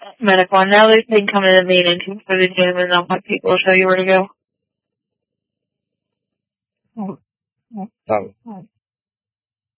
medical. And now they can come in the main entrance for the gym and not let people show you where to go. Oh.